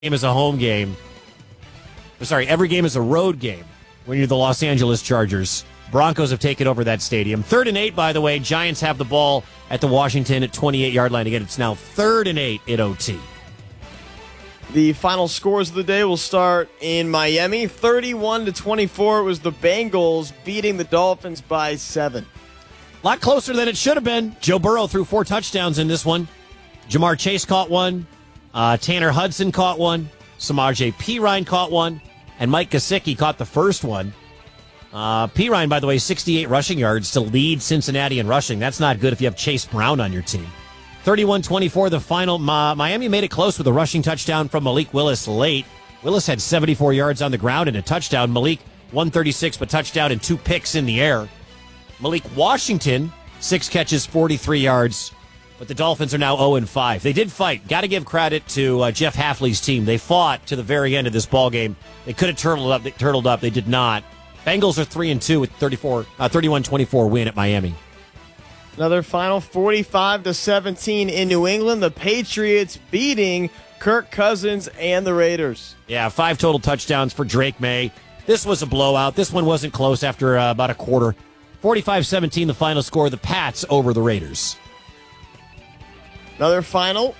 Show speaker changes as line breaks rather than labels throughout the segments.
game is a home game. Sorry, every game is a road game when you're the Los Angeles Chargers. Broncos have taken over that stadium. 3rd and 8, by the way. Giants have the ball at the Washington at 28-yard line. Again, it's now 3rd and 8 in OT.
The final scores of the day will start in Miami. 31-24. It was the Bengals beating the Dolphins by 7.
A lot closer than it should have been. Joe Burrow threw 4 touchdowns in this one. Jamar Chase caught one. Tanner Hudson caught one. Samaje Perine caught one. And Mike Gesicki caught the first one. Perine, by the way, 68 rushing yards to lead Cincinnati in rushing. That's not good if you have Chase Brown on your team. 31-24, the final. Miami made it close with a rushing touchdown from Malik Willis late. Willis had 74 yards on the ground and a touchdown. Malik, 136, but touchdown and 2 picks in the air. Malik Washington, 6 catches, 43 yards. But the Dolphins are now 0-5. They did fight. Got to give credit to Jeff Hafley's team. They fought to the very end of this ball game. They could have turtled up. They did not. Bengals are 3-2 with 31-24 win at Miami.
Another final 45-17 in New England. The Patriots beating Kirk Cousins and the Raiders.
Yeah, 5 total touchdowns for Drake May. This was a blowout. This one wasn't close after about a quarter. 45-17 the final score. The Pats over the Raiders.
Another final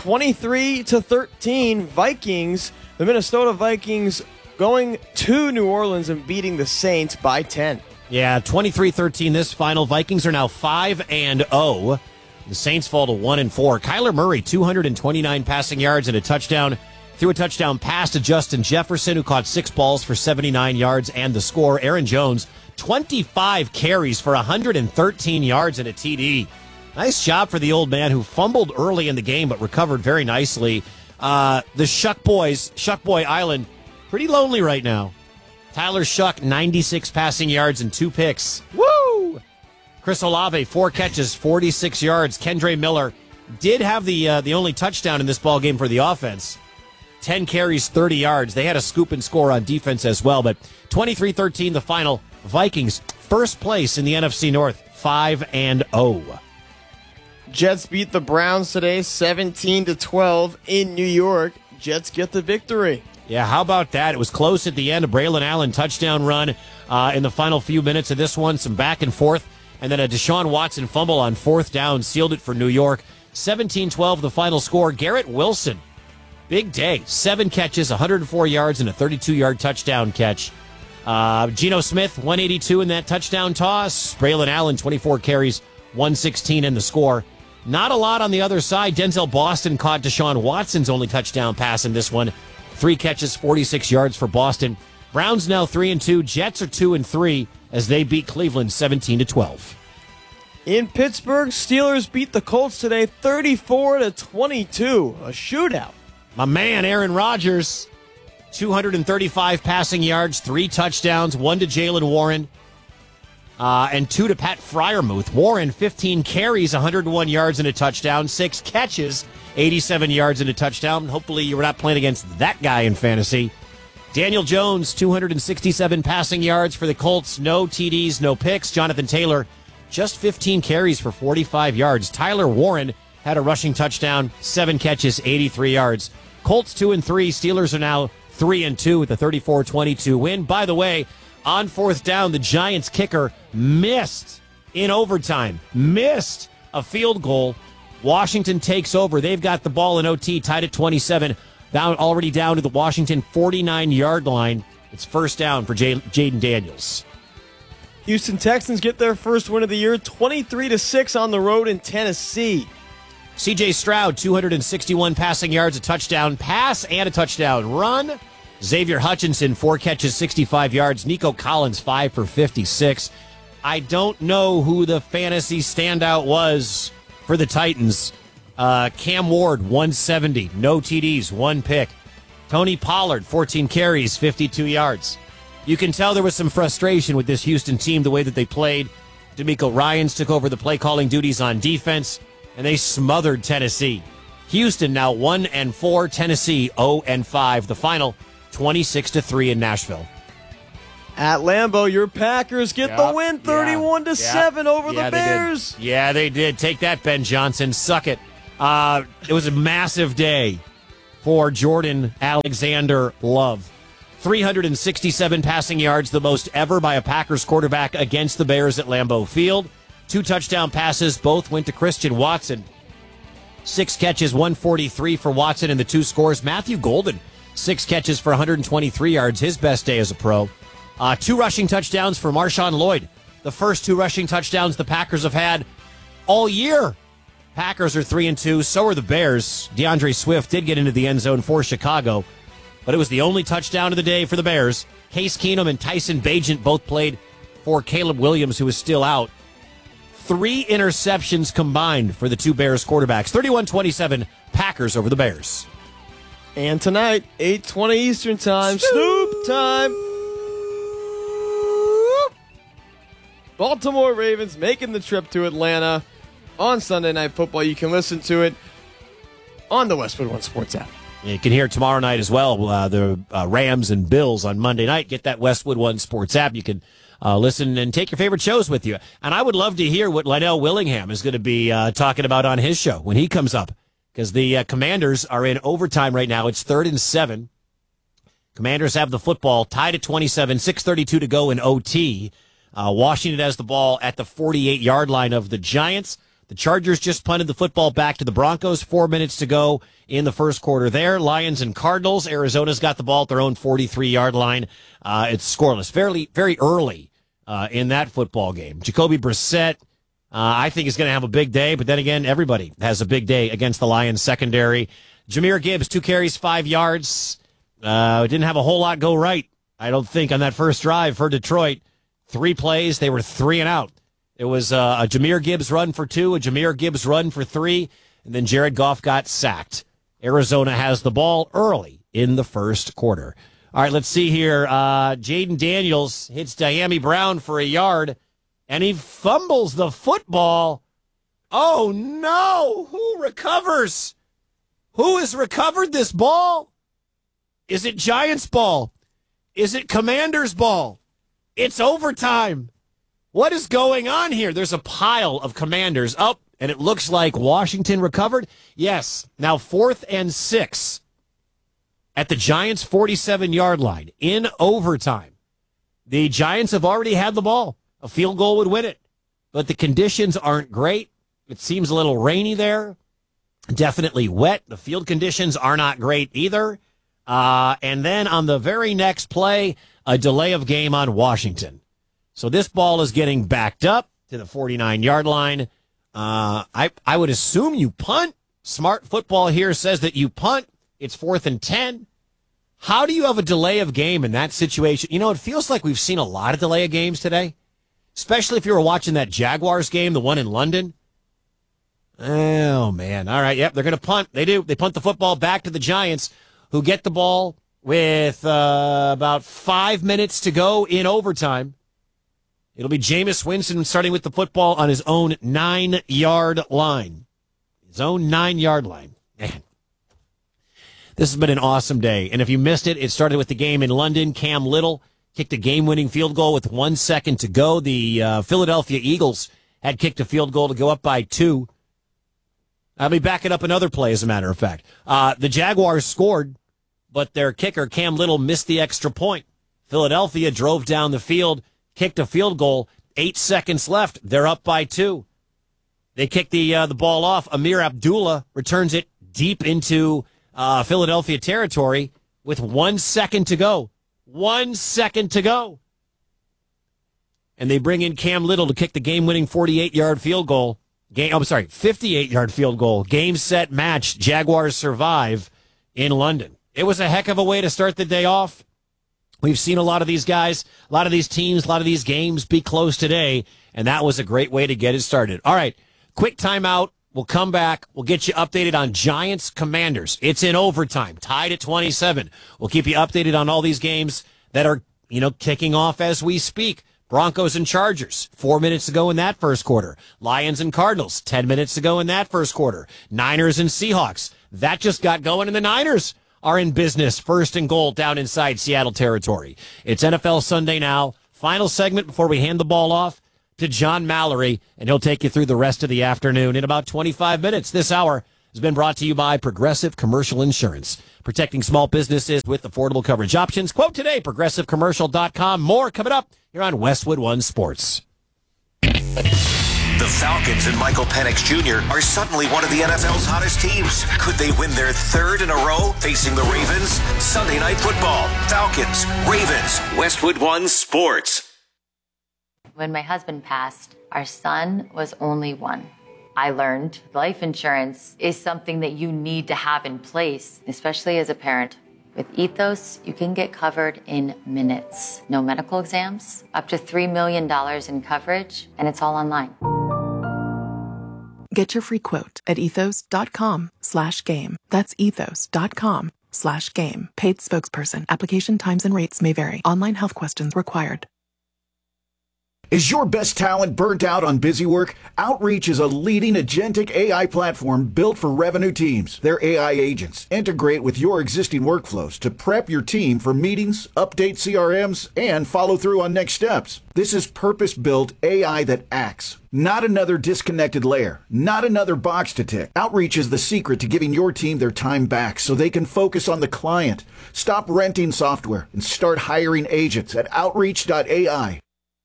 23-13 Vikings. The Minnesota Vikings going to New Orleans and beating the Saints by 10.
Yeah, 23-13 this final. Vikings are now 5-0. The Saints fall to 1-4. Kyler Murray, 229 passing yards and a touchdown. Threw a touchdown pass to Justin Jefferson, who caught 6 balls for 79 yards and the score. Aaron Jones, 25 carries for 113 yards and a TD. Nice job for the old man who fumbled early in the game but recovered very nicely. The Shuck Boys, Shuck Boy Island, pretty lonely right now. Tyler Shuck, 96 passing yards and 2 picks. Woo! Chris Olave, 4 catches, 46 yards. Kendre Miller did have the only touchdown in this ball game for the offense. 10 carries, 30 yards. They had a scoop and score on defense as well, but 23-13 the final. Vikings, first place in the NFC North, 5-0.
Jets beat the Browns today, 17-12 in New York. Jets get the victory.
Yeah, how about that? It was close at the end. A Braylon Allen touchdown run in the final few minutes of this one. Some back and forth. And then a Deshaun Watson fumble on 4th down sealed it for New York. 17-12 the final score. Garrett Wilson, big day. 7 catches, 104 yards, and a 32-yard touchdown catch. Geno Smith, 182 in that touchdown toss. Braylon Allen, 24 carries, 116 in the score. Not a lot on the other side. Denzel Boston caught Deshaun Watson's only touchdown pass in this one. 3 catches, 46 yards for Boston. Browns now 3-2. Jets are 2-3 as they beat Cleveland 17-12.
In Pittsburgh, Steelers beat the Colts today 34-22. A shootout.
My man, Aaron Rodgers, 235 passing yards, 3 touchdowns, 1 to Jaylen Warren, and 2 to Pat Freiermuth. Warren, 15 carries, 101 yards and a touchdown, 6 catches, 87 yards and a touchdown. Hopefully you were not playing against that guy in fantasy. Daniel Jones, 267 passing yards for the Colts. No TDs, no picks. Jonathan Taylor, just 15 carries for 45 yards. Tyler Warren had a rushing touchdown, 7 catches, 83 yards. Colts 2-3. Steelers are now 3-2 with a 34-22 win. By the way, on 4th down, the Giants kicker missed in overtime. Missed a field goal. Washington takes over. They've got the ball in OT, tied at 27. Already down to the Washington 49-yard line. It's 1st down for Jaden Daniels.
Houston Texans get their first win of the year, 23-6 on the road in Tennessee.
C.J. Stroud, 261 passing yards, a touchdown pass, and a touchdown run. Xavier Hutchinson, 4 catches, 65 yards. Nico Collins, 5 for 56. I don't know who the fantasy standout was for the Titans. Cam Ward, 170. No TDs, 1 pick. Tony Pollard, 14 carries, 52 yards. You can tell there was some frustration with this Houston team, the way that they played. D'Amico Ryans took over the play-calling duties on defense, and they smothered Tennessee. Houston now 1-4. Tennessee 0-5. The final 26-3 in Nashville.
At Lambeau, your Packers get the win 31-7 over the Bears.
Yeah, they did. Take that, Ben Johnson. Suck it. It was a massive day for Jordan Alexander Love. 367 passing yards, the most ever by a Packers quarterback against the Bears at Lambeau Field. 2 touchdown passes, both went to Christian Watson. 6 catches, 143 for Watson, and the 2 scores. Matthew Golden, 6 catches for 123 yards, his best day as a pro. 2 rushing touchdowns for Marshawn Lloyd. The first 2 rushing touchdowns the Packers have had all year. Packers are 3-2, so are the Bears. DeAndre Swift did get into the end zone for Chicago, but it was the only touchdown of the day for the Bears. Case Keenum and Tyson Bagent both played for Caleb Williams, who is still out. 3 interceptions combined for the 2 Bears quarterbacks. 31-27, Packers over the Bears.
And tonight, 8:20 Eastern Time, Snoop time. Baltimore Ravens making the trip to Atlanta on Sunday Night Football. You can listen to it on the Westwood One Sports app.
You can hear it tomorrow night as well. The Rams and Bills on Monday night. Get that Westwood One Sports app. You can listen and take your favorite shows with you. And I would love to hear what Lionel Willingham is going to be talking about on his show when he comes up, because the Commanders are in overtime right now. It's 3rd and 7. Commanders have the football tied at 27, 6:32 to go in OT. Washington has the ball at the 48-yard line of the Giants. The Chargers just punted the football back to the Broncos. 4 minutes to go in the first quarter there. Lions and Cardinals. Arizona's got the ball at their own 43-yard line. It's scoreless. Very, very early in that football game. Jacoby Brissett, I think, is going to have a big day, but then again, everybody has a big day against the Lions secondary. Jahmyr Gibbs, 2 carries, 5 yards. Didn't have a whole lot go right, I don't think, on that first drive for Detroit. 3 plays, they were 3 and out. It was a Jahmyr Gibbs run for 2, a Jahmyr Gibbs run for 3, and then Jared Goff got sacked. Arizona has the ball early in the first quarter. All right, let's see here. Jaden Daniels hits Diami Brown for a yard, and he fumbles the football. Oh, no! Who recovers? Who has recovered this ball? Is it Giants ball? Is it Commanders ball? It's overtime. What is going on here? There's a pile of Commanders up, and it looks like Washington recovered. Yes. Now 4th and 6 at the Giants' 47-yard line in overtime. The Giants have already had the ball. A field goal would win it, but the conditions aren't great. It seems a little rainy there. Definitely wet. The field conditions are not great either. And then on the very next play, a delay of game on Washington. So this ball is getting backed up to the 49-yard line. I would assume you punt. Smart football here says that you punt. It's 4th and 10. How do you have a delay of game in that situation? You know, it feels like we've seen a lot of delay of games today, especially if you were watching that Jaguars game, the one in London. Oh, man. All right, yep, they're going to punt. They do. They punt the football back to the Giants, who get the ball with about 5 minutes to go in overtime. It'll be Jameis Winston starting with the football on his own 9-yard line. His own 9-yard line. Man, this has been an awesome day. And if you missed it, it started with the game in London. Cam Little kicked a game-winning field goal with 1 second to go. The Philadelphia Eagles had kicked a field goal to go up by 2. I'll be backing up another play, as a matter of fact. The Jaguars scored, but their kicker, Cam Little, missed the extra point. Philadelphia drove down the field, kicked a field goal, 8 seconds left. They're up by 2. They kick the ball off. Amir Abdullah returns it deep into Philadelphia territory with 1 second to go. 1 second to go. And they bring in Cam Little to kick the game-winning 48-yard field goal. 58-yard field goal. Game, set, match. Jaguars survive in London. It was a heck of a way to start the day off. We've seen a lot of these guys, a lot of these teams, a lot of these games be close today, and that was a great way to get it started. All right, quick timeout. We'll come back. We'll get you updated on Giants Commanders. It's in overtime, tied at 27. We'll keep you updated on all these games that are, kicking off as we speak. Broncos and Chargers, 4 minutes to go in that first quarter. Lions and Cardinals, 10 minutes to go in that first quarter. Niners and Seahawks, that just got going, and the Niners are in business, 1st and goal down inside Seattle territory. It's NFL Sunday now. Final segment before we hand the ball off to John Mallory, and he'll take you through the rest of the afternoon in about 25 minutes this hour. has been brought to you by Progressive Commercial Insurance, protecting small businesses with affordable coverage options. Quote today, progressivecommercial.com. More coming up here on Westwood One Sports.
The Falcons and Michael Penix Jr. are suddenly one of the NFL's hottest teams. Could they win their third in a row facing the Ravens? Sunday Night Football. Falcons, Ravens, Westwood One Sports.
When my husband passed, our son was only one. I learned life insurance is something that you need to have in place, especially as a parent. With Ethos, you can get covered in minutes. No medical exams, up to $3 million in coverage, and it's all online.
Get your free quote at ethos.com/game. That's ethos.com/game. Paid spokesperson. Application times and rates may vary. Online health questions required.
Is your best talent burnt out on busy work? Outreach is a leading agentic AI platform built for revenue teams. Their AI agents integrate with your existing workflows to prep your team for meetings, update CRMs, and follow through on next steps. This is purpose-built AI that acts, not another disconnected layer, not another box to tick. Outreach is the secret to giving your team their time back so they can focus on the client. Stop renting software and start hiring agents at outreach.ai.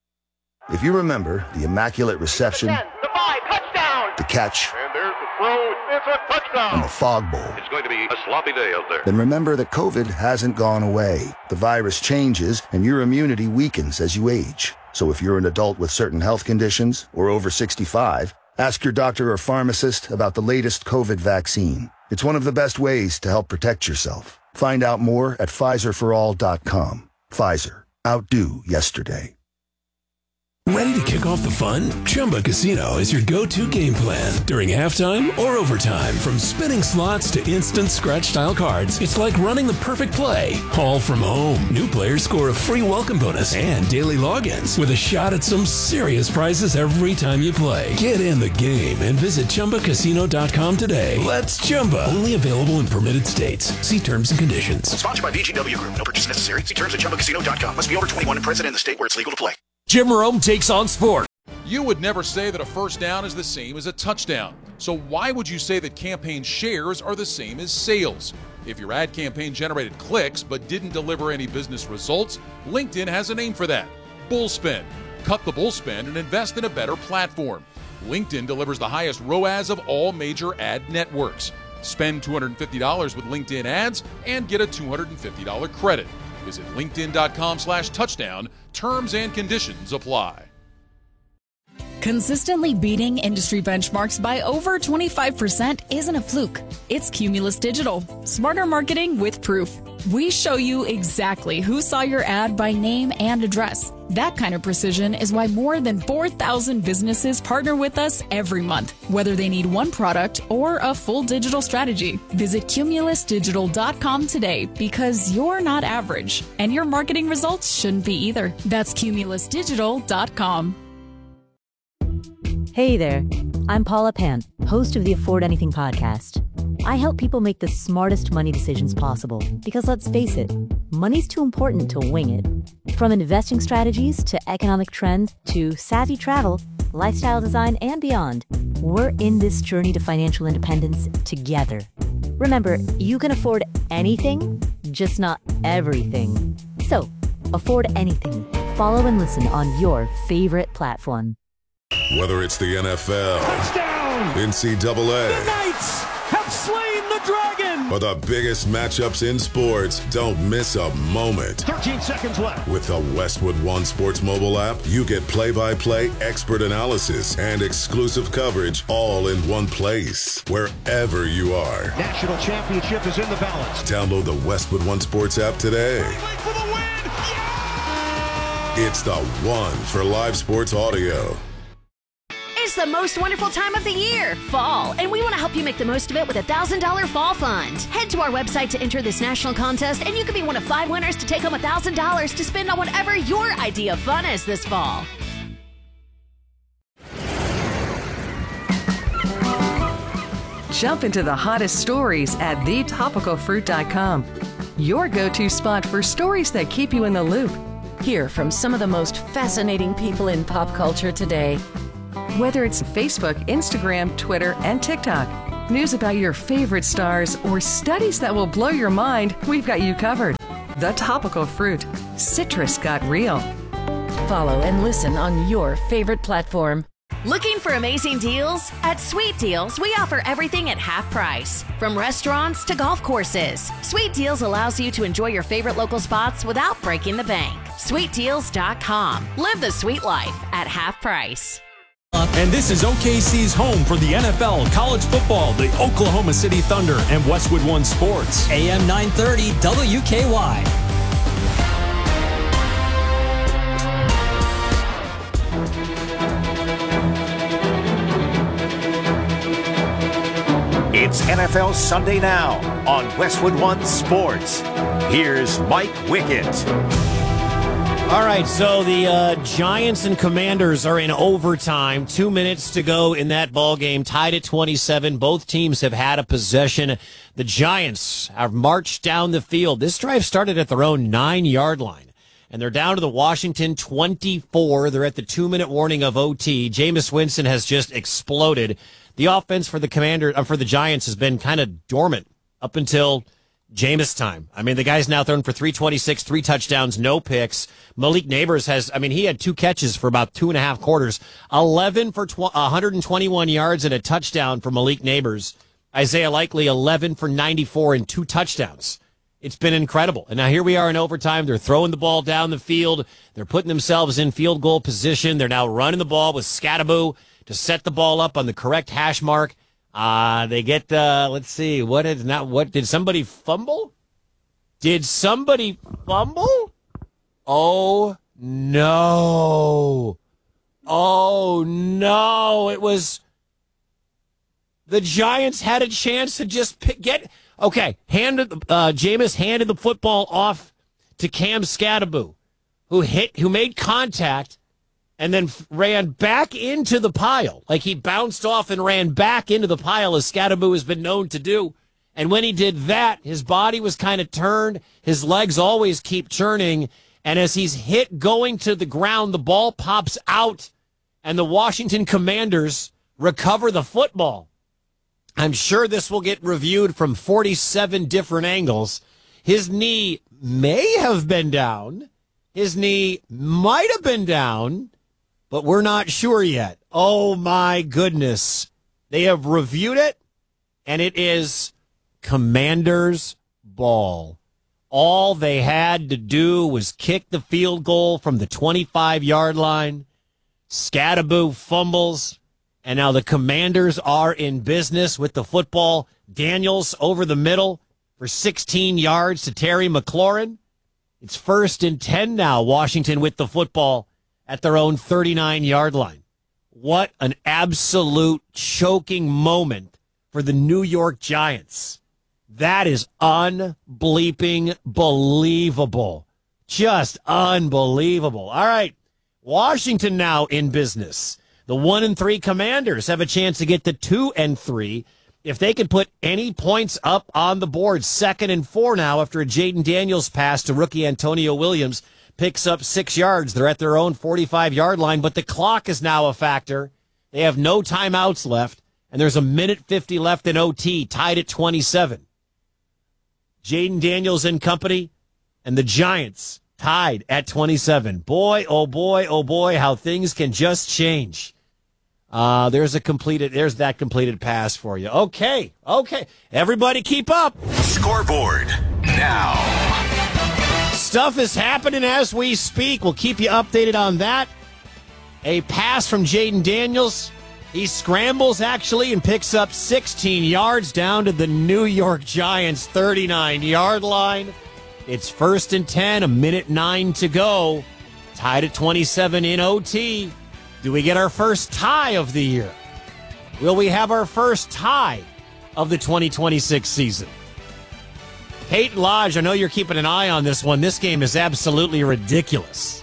If you remember the Immaculate Reception,
the 5, touchdown!
the catch,
And there's the throw, it's a touchdown!
and the Fog Bowl,
It's going to be a sloppy day out there.
then remember that COVID hasn't gone away. The virus changes and your immunity weakens as you age. So if you're an adult with certain health conditions or over 65, ask your doctor or pharmacist about the latest COVID vaccine. It's one of the best ways to help protect yourself. Find out more at PfizerForAll.com. Pfizer. Outdo yesterday.
Ready to kick off the fun? Chumba Casino is your go-to game plan. During halftime or overtime, from spinning slots to instant scratch-style cards, it's like running the perfect play, all from home. New players score a free welcome bonus and daily logins with a shot at some serious prizes every time you play. Get in the game and visit ChumbaCasino.com today. Let's Chumba. Only available in permitted states. See terms and conditions.
Sponsored by VGW Group. No purchase necessary. See terms at ChumbaCasino.com. Must be over 21 and present in the state where it's legal to play.
Jim Rome takes on sport.
You would never say that a first down is the same as a touchdown. So why would you say that campaign shares are the same as sales? If your ad campaign generated clicks but didn't deliver any business results, LinkedIn has a name for that. Bullspend. Cut the bullspend and invest in a better platform. LinkedIn delivers the highest ROAS of all major ad networks. Spend $250 with LinkedIn ads and get a $250 credit. Visit linkedin.com/touchdown. Terms and conditions apply.
Consistently beating industry benchmarks by over 25% isn't a fluke. It's Cumulus Digital. Smarter marketing with proof. We show you exactly who saw your ad by name and address. That kind of precision is why more than 4,000 businesses partner with us every month, whether they need one product or a full digital strategy. Visit cumulusdigital.com today because you're not average, and your marketing results shouldn't be either. That's cumulusdigital.com.
Hey there, I'm Paula Pan, host of the Afford Anything podcast. I help people make the smartest money decisions possible because let's face it, money's too important to wing it. From investing strategies to economic trends to savvy travel, lifestyle design, and beyond, we're in this journey to financial independence together. Remember, you can afford anything, just not everything. So, afford anything. Follow and listen on your favorite platform.
Whether it's the NFL,
touchdown,
NCAA,
the Knights have slain the dragon,
or the biggest matchups in sports, don't miss a moment.
13 seconds left.
With the Westwood One Sports mobile app, you get play-by-play expert analysis and exclusive coverage all in one place, wherever you are.
National championship is in the balance.
Download the Westwood One Sports app today.
For the win. Yeah!
It's the one for live sports audio.
It's the most wonderful time of the year, fall, and we want to help you make the most of it with a $1,000 fall fund. Head to our website to enter this national contest, and you could be one of 5 winners to take home $1,000 to spend on whatever your idea of fun is this fall.
Jump into the hottest stories at thetopicalfruit.com. Your go-to spot for stories that keep you in the loop.
Hear from some of the most fascinating people in pop culture today.
Whether it's Facebook, Instagram, Twitter, and TikTok, news about your favorite stars, or studies that will blow your mind, we've got you covered. The Topical Fruit. Citrus got real.
Follow and listen on your favorite platform.
Looking for amazing deals? At Sweet Deals, we offer everything at half price. From restaurants to golf courses, Sweet Deals allows you to enjoy your favorite local spots without breaking the bank. SweetDeals.com. Live the sweet life at half price.
And this is OKC's home for the NFL, college football, the Oklahoma City Thunder, and Westwood One Sports.
AM 930 WKY.
It's NFL Sunday Now on Westwood One Sports. Here's Mike Wickett.
All right, so the Giants and Commanders are in overtime. 2 minutes to go in that ball game, tied at 27. Both teams have had a possession. The Giants have marched down the field. This drive started at their own 9-yard line, and they're down to the Washington 24. They're at the 2-minute warning of OT. Jameis Winston has just exploded. The offense for the Giants has been kind of dormant up until Jameis time. I mean, the guy's now thrown for 326, 3 touchdowns, no picks. Malik Neighbors he had 2 catches for about 2.5 quarters. 11 for 121 yards and a touchdown for Malik Neighbors. Isaiah Likely, 11 for 94 and 2 touchdowns. It's been incredible. And now here we are in overtime. They're throwing the ball down the field. They're putting themselves in field goal position. They're now running the ball with Scattaboo to set the ball up on the correct hash mark. They get, let's see, did somebody fumble? Did somebody fumble? Oh, no. Oh, no. It was, the Giants had a chance to just Jameis handed the football off to Cam Scattaboo, who made contact and then ran back into the pile. Like he bounced off and ran back into the pile, as Scattaboo has been known to do. And when he did that, his body was kind of turned. His legs always keep churning. And as he's hit going to the ground, the ball pops out, and the Washington Commanders recover the football. I'm sure this will get reviewed from 47 different angles. His knee may have been down. His knee might have been down, but we're not sure yet. Oh, my goodness. They have reviewed it, and it is Commanders ball. All they had to do was kick the field goal from the 25-yard line. Scattaboo fumbles, and now the Commanders are in business with the football. Daniels over the middle for 16 yards to Terry McLaurin. It's 1st and 10 now, Washington with the football at their own 39-yard line. What an absolute choking moment for the New York Giants. That is unbleeping believable. Just unbelievable. All right, Washington now in business. The 1-3 Commanders have a chance to get to 2-3 if they could put any points up on the board. 2nd and 4 now after a Jaden Daniels pass to rookie Antonio Williams. Picks up 6 yards. They're at their own 45-yard line, but the clock is now a factor. They have no timeouts left, and there's 1:50 left in OT, tied at 27. Jaden Daniels and company, and the Giants tied at 27. Boy, oh boy, how things can just change. There's that completed pass for you. Okay. Everybody keep up.
Scoreboard now.
Stuff is happening as we speak. We'll keep you updated on that. A pass from Jaden Daniels. He scrambles, actually, and picks up 16 yards down to the New York Giants' 39-yard line. It's 1st and 10, 1:09 to go. Tied at 27 in OT. Do we get our first tie of the year? Will we have our first tie of the 2026 season? Peyton Lodge, I know you're keeping an eye on this one. This game is absolutely ridiculous.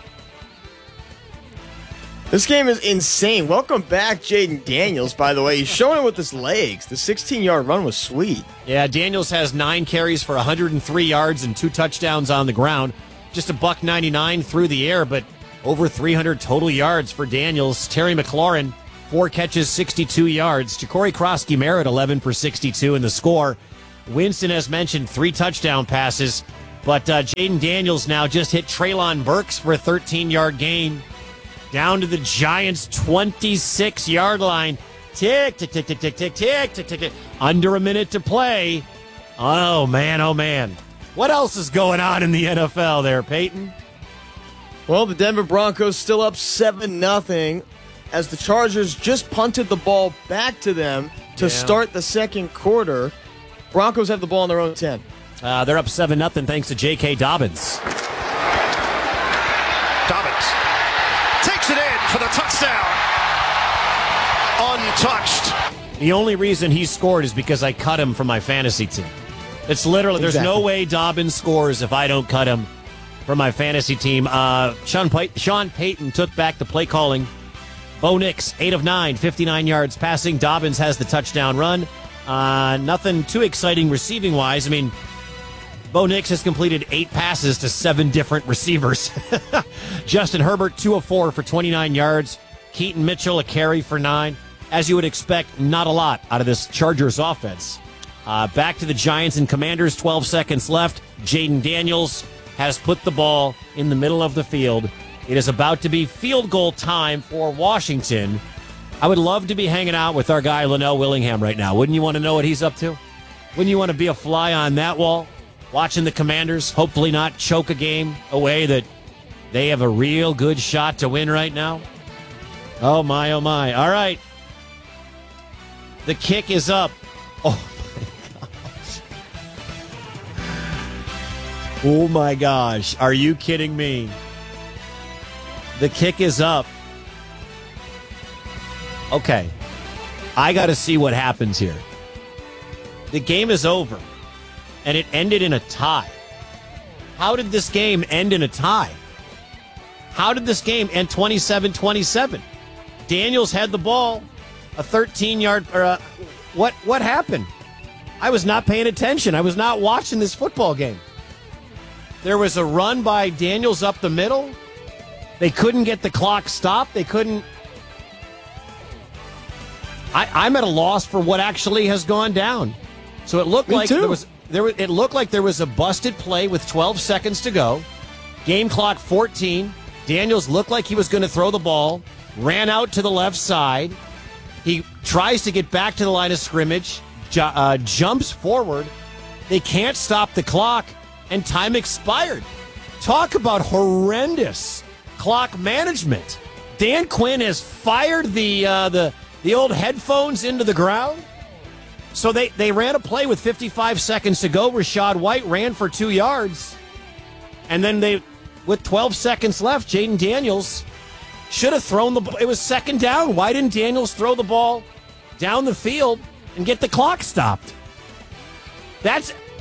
This game is insane. Welcome back, Jaden Daniels, by the way. He's showing it with his legs. The 16-yard run was sweet.
Yeah, Daniels has 9 carries for 103 yards and 2 touchdowns on the ground. Just $199 through the air, but over 300 total yards for Daniels. Terry McLaurin 4 catches, 62 yards. Ja'Cory Krosky-Merritt, 11 for 62 in the score. Winston, as mentioned, 3 touchdown passes. But Jaden Daniels now just hit Treylon Burks for a 13-yard gain. Down to the Giants' 26-yard line. Tick, tick, tick, tick, tick, tick, tick, tick, tick, tick. Under a minute to play. Oh, man, oh, man. What else is going on in the NFL there, Peyton?
Well, the Denver Broncos still up 7-0 as the Chargers just punted the ball back to them to start the second quarter. Broncos have the ball on their own 10.
They're up 7-0 thanks to J.K. Dobbins.
Dobbins takes it in for the touchdown. Untouched.
The only reason he scored is because I cut him from my fantasy team. It's literally, there's no way Dobbins scores if I don't cut him from my fantasy team. Sean Payton took back the play calling. Bo Nix, 8 of 9, 59 yards passing. Dobbins has the touchdown run. Nothing too exciting receiving-wise. I mean, Bo Nix has completed 8 passes to 7 different receivers. Justin Herbert, 2 of 4 for 29 yards. Keaton Mitchell, a carry for 9. As you would expect, not a lot out of this Chargers offense. Back to the Giants and Commanders, 12 seconds left. Jaden Daniels has put the ball in the middle of the field. It is about to be field goal time for Washington. I would love to be hanging out with our guy, Linnell Willingham, right now. Wouldn't you want to know what he's up to? Wouldn't you want to be a fly on that wall, watching the Commanders hopefully not choke a game away that they have a real good shot to win right now? Oh, my, oh, my. All right. The kick is up. Oh, my gosh. Oh, my gosh. Are you kidding me? The kick is up. Okay. I got to see what happens here. The game is over, and it ended in a tie. How did this game end in a tie? How did this game end 27-27? Daniels had the ball, a 13-yard... What happened? I was not paying attention. I was not watching this football game. There was a run by Daniels up the middle. They couldn't get the clock stopped. They couldn't... I'm at a loss for what actually has gone down. So it looked like it looked like there was a busted play with 12 seconds to go. Game clock 14. Daniels looked like he was going to throw the ball. Ran out to the left side. He tries to get back to the line of scrimmage. Jumps forward. They can't stop the clock, and time expired. Talk about horrendous clock management. Dan Quinn has fired the old headphones into the ground. So they ran a play with 55 seconds to go. Rashad White ran for 2 yards. And then with 12 seconds left, Jaden Daniels should have thrown the ball. It was second down. Why didn't Daniels throw the ball down the field and get the clock stopped? That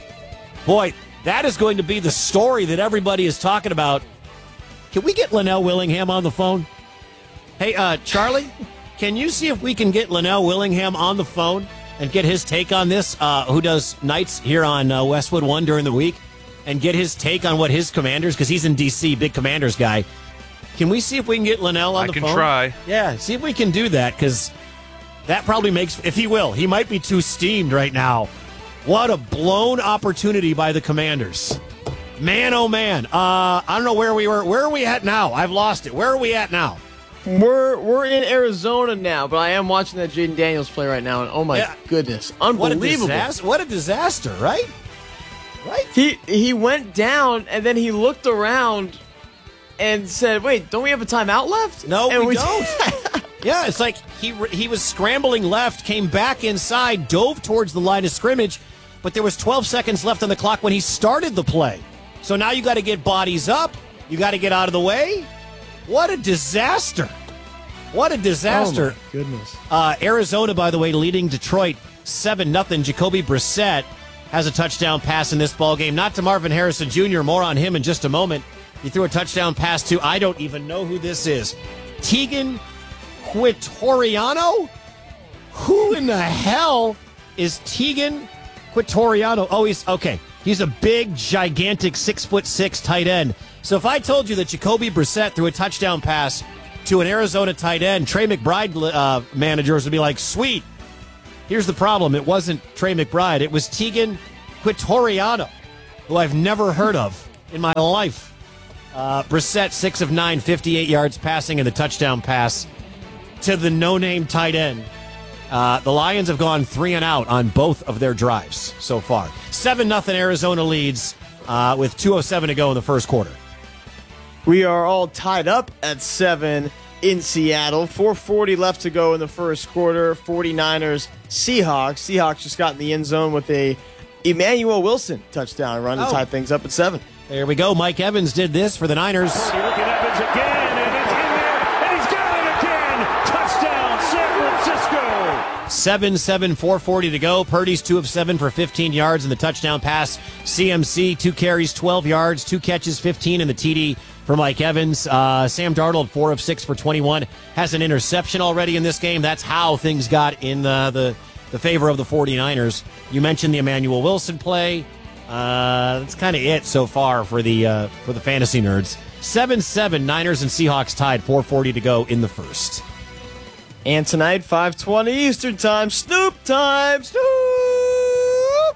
is going to be the story that everybody is talking about. Can we get Linnell Willingham on the phone? Hey, Charlie, can you see if we can get Linnell Willingham on the phone and get his take on this, who does nights here on Westwood One during the week, and get his take on what his Commanders, because he's in D.C., big Commanders guy. Can we see if we can get Linnell on the phone?
I can try.
Yeah, see if we can do that, because that probably makes, if he will, he might be too steamed right now. What a blown opportunity by the Commanders. Man, oh man. I don't know where we were. Where are we at now? I've lost it. Where are we at now?
We're in Arizona now, but I am watching that Jaden Daniels play right now, and oh my goodness, unbelievable!
What a disaster, right? Right?
He went down, and then he looked around and said, "Wait, don't we have a timeout left?"
No, and we don't. Yeah, it's like he was scrambling left, came back inside, dove towards the line of scrimmage, but there was 12 seconds left on the clock when he started the play. So now you got to get bodies up. You got to get out of the way. What a disaster. What a disaster.
Oh, my goodness.
Arizona, by the way, leading Detroit 7-0. Jacoby Brissett has a touchdown pass in this ballgame. Not to Marvin Harrison Jr. More on him in just a moment. He threw a touchdown pass to, I don't even know who this is, Tegan Quitoriano? Who in the hell is Tegan Quitoriano? Oh, he's a big, gigantic 6'6" tight end. So if I told you that Jacoby Brissett threw a touchdown pass to an Arizona tight end, Trey McBride managers would be like, sweet. Here's the problem. It wasn't Trey McBride. It was Tegan Quitoriano, who I've never heard of in my life. Brissett, 6 of 9, 58 yards passing, and the touchdown pass to the no-name tight end. The Lions have gone 3 and out on both of their drives so far. 7-0 Arizona leads with 2:07 to go in the first quarter.
We are all tied up at 7 in Seattle. 4:40 left to go in the first quarter. 49ers, Seahawks. Seahawks just got in the end zone with a Emmanuel Wilson touchdown run to tie things up at 7.
There we go. Mike Evans did this for the Niners.
Look at Evans again, and it's in there, and he's got it again. Touchdown, San Francisco.
7-7, 4:40 to go. Purdy's 2 of 7 for 15 yards in the touchdown pass. CMC, 2 carries, 12 yards, 2 catches, 15 in the TD for Mike Evans. Sam Darnold, 4 of 6 for 21. Has an interception already in this game. That's how things got in the favor of the 49ers. You mentioned the Emmanuel Wilson play. That's kind of it so far for the fantasy nerds. 7-7, Niners and Seahawks tied, 4:40 to go in the first.
And tonight, 5:20 Eastern Time, Snoop time. Snoop!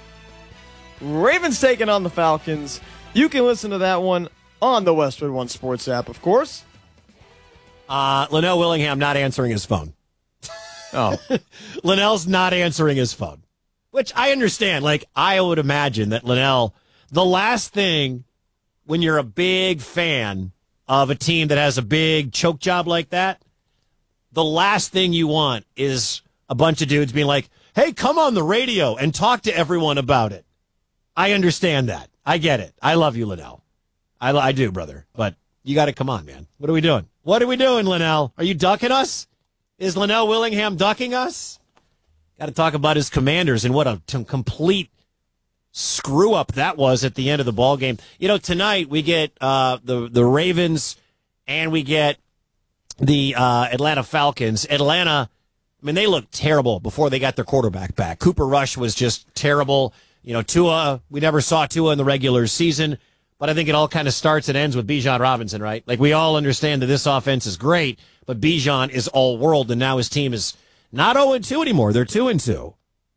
Ravens taking on the Falcons. You can listen to that one on the Westwood One Sports app, of course.
Linnell Willingham not answering his phone.
Oh.
Linnell's not answering his phone, which I understand. Like, I would imagine that Linnell, the last thing when you're a big fan of a team that has a big choke job like that, the last thing you want is a bunch of dudes being like, hey, come on the radio and talk to everyone about it. I understand that. I get it. I love you, Linnell. I do, brother. But you got to come on, man. What are we doing? What are we doing, Linnell? Are you ducking us? Is Linnell Willingham ducking us? Got to talk about his Commanders and what a complete screw-up that was at the end of the ball game. You know, tonight we get the Ravens and we get the Atlanta Falcons. Atlanta, I mean, they looked terrible before they got their quarterback back. Cooper Rush was just terrible. You know, Tua, we never saw Tua in the regular season, but I think it all kind of starts and ends with Bijan Robinson, right? Like, we all understand that this offense is great, but Bijan is all-world, and now his team is not 0-2 anymore. They're 2-2.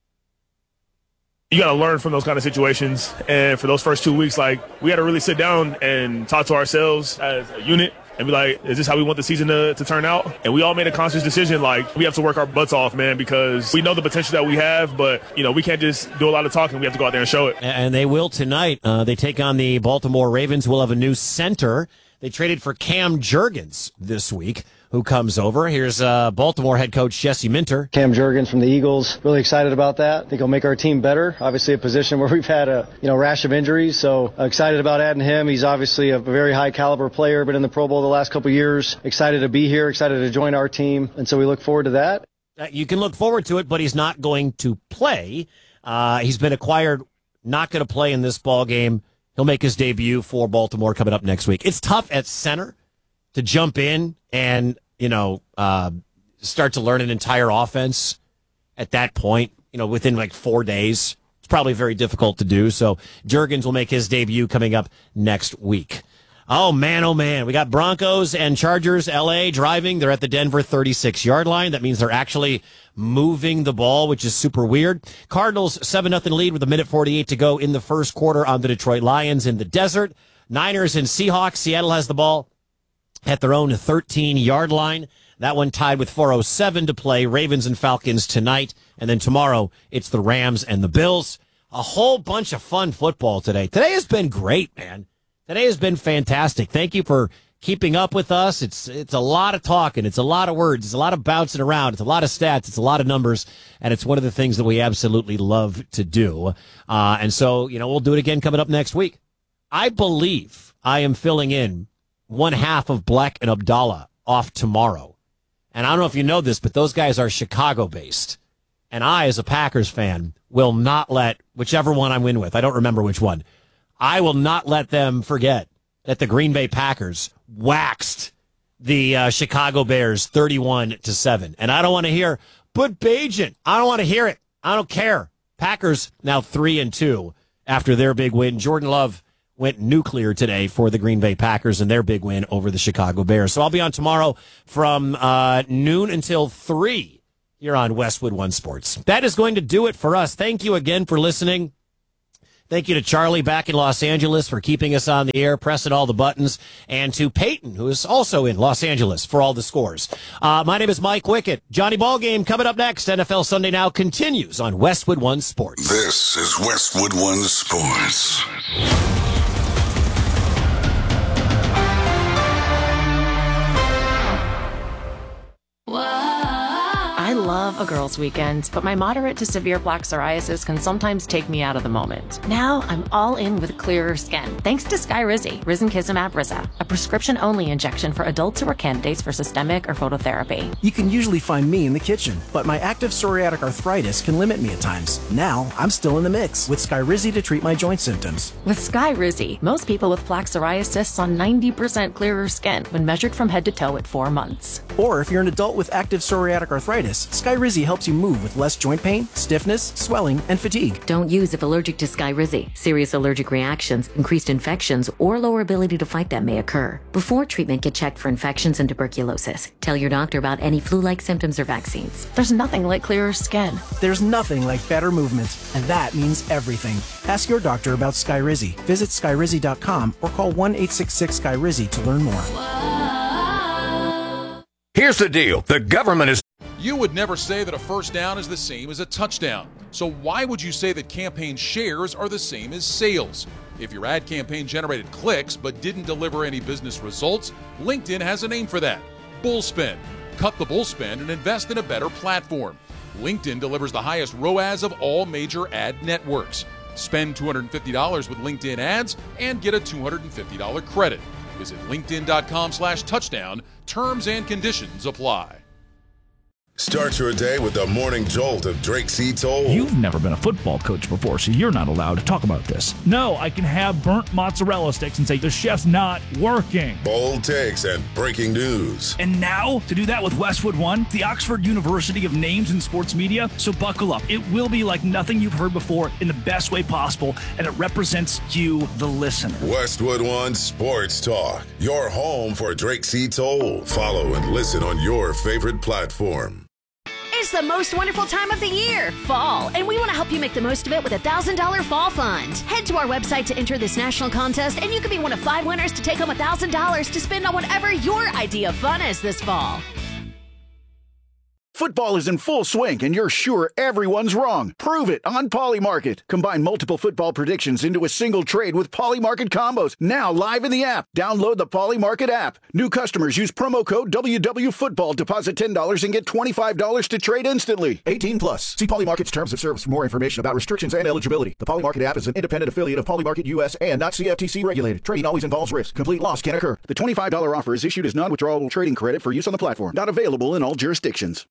You got to learn from those kind of situations, and for those first 2 weeks, like, we had to really sit down and talk to ourselves as a unit and be like, is this how we want the season to turn out? And we all made a conscious decision, like, we have to work our butts off, man, because we know the potential that we have, but, you know, we can't just do a lot of talking. We have to go out there and show it.
And they will tonight. They take on the Baltimore Ravens, who will have a new center. They traded for Cam Jurgens this week, who comes over. Here's Baltimore head coach Jesse Minter.
Cam Jurgens from the Eagles. Really excited about that. I think he'll make our team better. Obviously a position where we've had a rash of injuries, so excited about adding him. He's obviously a very high caliber player, been in the Pro Bowl the last couple of years. Excited to be here, excited to join our team, and so we look forward to that.
You can look forward to it, but he's not going to play. He's been acquired, not going to play in this ball game. He'll make his debut for Baltimore coming up next week. It's tough at center to jump in and, start to learn an entire offense at that point, within like 4 days. It's probably very difficult to do. So Jurgens will make his debut coming up next week. Oh, man. We got Broncos and Chargers, L.A. driving. They're at the Denver 36-yard line. That means they're actually moving the ball, which is super weird. Cardinals 7-0 lead with 1:48 to go in the first quarter on the Detroit Lions in the desert. Niners and Seahawks. Seattle has the ball at their own 13-yard line. That one tied with 4:07 to play. Ravens and Falcons tonight. And then tomorrow, it's the Rams and the Bills. A whole bunch of fun football today. Today has been great, man. Today has been fantastic. Thank you for keeping up with us. It's a lot of talking. It's a lot of words. It's a lot of bouncing around. It's a lot of stats. It's a lot of numbers. And it's one of the things that we absolutely love to do. And so, we'll do it again coming up next week. I believe I am filling in one half of Black and Abdallah off tomorrow. And I don't know if you know this, but those guys are Chicago-based. And I, as a Packers fan, will not let whichever one I'm in with, I don't remember which one, I will not let them forget that the Green Bay Packers waxed the Chicago Bears 31-7. And I don't want to hear, but Bajan, I don't want to hear it. I don't care. Packers now 3-2 after their big win. Jordan Love went nuclear today for the Green Bay Packers and their big win over the Chicago Bears. So I'll be on tomorrow from noon until 3 here on Westwood One Sports. That is going to do it for us. Thank you again for listening. Thank you to Charlie back in Los Angeles for keeping us on the air, pressing all the buttons, and to Peyton, who is also in Los Angeles, for all the scores. My name is Mike Wickett. Johnny Ballgame coming up next. NFL Sunday Now continues on Westwood One Sports.
This is Westwood One Sports.
I love a girls' weekend, but my moderate to severe plaque psoriasis can sometimes take me out of the moment. Now I'm all in with clearer skin, thanks to Skyrizi, Risankizumab Riza, a prescription-only injection for adults who are candidates for systemic or phototherapy.
You can usually find me in the kitchen, but my active psoriatic arthritis can limit me at times. Now I'm still in the mix with Skyrizi to treat my joint symptoms.
With Skyrizi, most people with plaque psoriasis saw 90% clearer skin when measured from head to toe at 4 months.
Or if you're an adult with active psoriatic arthritis, Skyrizi helps you move with less joint pain, stiffness, swelling, and fatigue.
Don't use if allergic to Skyrizi. Serious allergic reactions, increased infections, or lower ability to fight them may occur. Before treatment, get checked for infections and tuberculosis. Tell your doctor about any flu-like symptoms or vaccines.
There's nothing like clearer skin.
There's nothing like better movement, and that means everything. Ask your doctor about Skyrizi. Visit Skyrizi.com or call 1-866-SKYRIZI to learn more.
Here's the deal. The government is...
You would never say that a first down is the same as a touchdown. So why would you say that campaign shares are the same as sales? If your ad campaign generated clicks but didn't deliver any business results, LinkedIn has a name for that. Bullspend. Cut the bullspend and invest in a better platform. LinkedIn delivers the highest ROAS of all major ad networks. Spend $250 with LinkedIn ads and get a $250 credit. Visit linkedin.com/touchdown. Terms and conditions apply.
Start your day with the morning jolt of Drake C. Toll.
You've never been a football coach before, so you're not allowed to talk about this. No, I can have burnt mozzarella sticks and say the chef's not working.
Bold takes and breaking news.
And now, to do that with Westwood One, the Oxford University of Names in Sports Media. So buckle up. It will be like nothing you've heard before in the best way possible, and it represents you, the listener.
Westwood One Sports Talk, your home for Drake C. Toll. Follow and listen on your favorite platform.
It's the most wonderful time of the year, fall, and we want to help you make the most of it with a $1,000 fall fund. Head to our website to enter this national contest, and you could be one of 5 winners to take home $1,000 to spend on whatever your idea of fun is this fall.
Football is in full swing, and you're sure everyone's wrong. Prove it on Polymarket. Combine multiple football predictions into a single trade with Polymarket combos. Now live in the app. Download the Polymarket app. New customers use promo code WWFootball. Deposit $10 and get $25 to trade instantly. 18 plus. See Polymarket's terms of service for more information about restrictions and eligibility. The Polymarket app is an independent affiliate of Polymarket US and not CFTC regulated. Trading always involves risk. Complete loss can occur. The $25 offer is issued as non-withdrawable trading credit for use on the platform. Not available in all jurisdictions.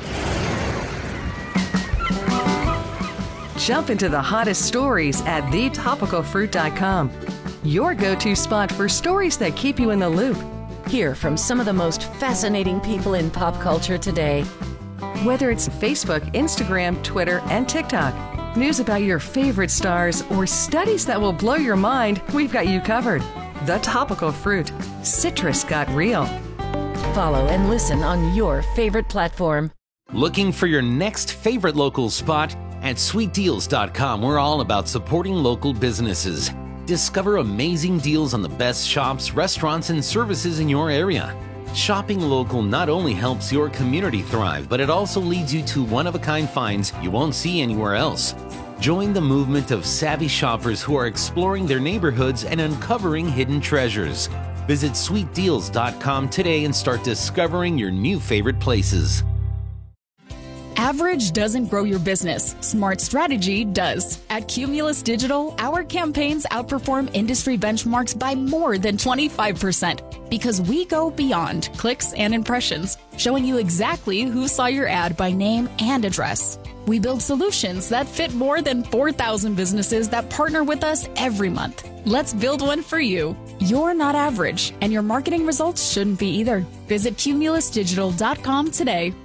Jump into the hottest stories at thetopicalfruit.com. Your go-to spot for stories that keep you in the loop.
Hear from some of the most fascinating people in pop culture today.
Whether it's Facebook, Instagram, Twitter, and TikTok, news about your favorite stars, or studies that will blow your mind, we've got you covered. The Topical Fruit. Citrus got real.
Follow and listen on your favorite platform.
Looking for your next favorite local spot? At sweetdeals.com, we're all about supporting local businesses. Discover amazing deals on the best shops, restaurants, and services in your area. Shopping local not only helps your community thrive, but it also leads you to one-of-a-kind finds you won't see anywhere else. Join the movement of savvy shoppers who are exploring their neighborhoods and uncovering hidden treasures. Visit sweetdeals.com today and start discovering your new favorite places.
Average doesn't grow your business. Smart strategy does. At Cumulus Digital, our campaigns outperform industry benchmarks by more than 25% because we go beyond clicks and impressions, showing you exactly who saw your ad by name and address. We build solutions that fit more than 4,000 businesses that partner with us every month. Let's build one for you. You're not average, and your marketing results shouldn't be either. Visit cumulusdigital.com today.